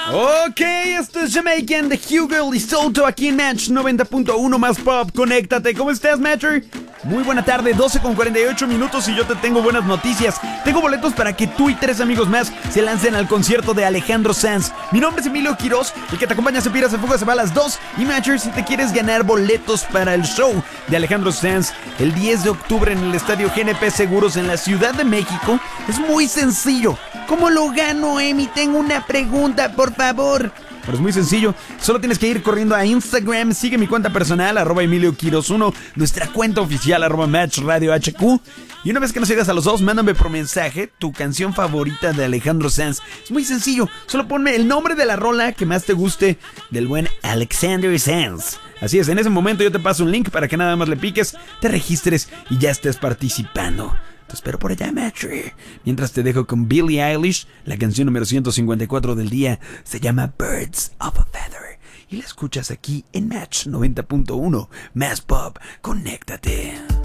Ok, esto es Jamaican de Hugel y Soto aquí en Match 90.1 más pop. Conéctate. ¿Cómo estás, Matcher? Muy buena tarde, 12:48 y yo te tengo buenas noticias. Tengo boletos para que tú y 3 amigos más se lancen al concierto de Alejandro Sanz. Mi nombre es Emilio Quiroz, el que te acompaña se pira, se fuga, se va a las 2. Y Matcher, si te quieres ganar boletos para el show de Alejandro Sanz el 10 de octubre en el estadio GNP Seguros en la Ciudad de México, es muy sencillo. ¿Cómo lo gano, Emi? Tengo una pregunta, por favor. Pero es muy sencillo, solo tienes que ir corriendo a Instagram, sigue mi cuenta personal, @EmilioQuiroz1, nuestra cuenta oficial, @MatchRadioHQ. Y una vez que nos llegas a los dos, mándame por mensaje tu canción favorita de Alejandro Sanz. Es muy sencillo, solo ponme el nombre de la rola que más te guste del buen Alexander Sanz. Así es, en ese momento yo te paso un link para que nada más le piques, te registres y ya estés participando. Te espero por allá, Matcher. Mientras te dejo con Billie Eilish, la canción número 154 del día se llama Birds of a Feather. Y la escuchas aquí en Match 90.1, más pop, conéctate.